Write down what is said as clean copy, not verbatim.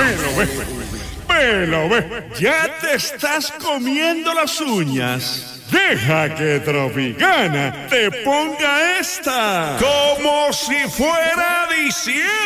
Velo, ve. Ya te estás comiendo las uñas. Deja que Tropicana te ponga esta como si fuera diciembre.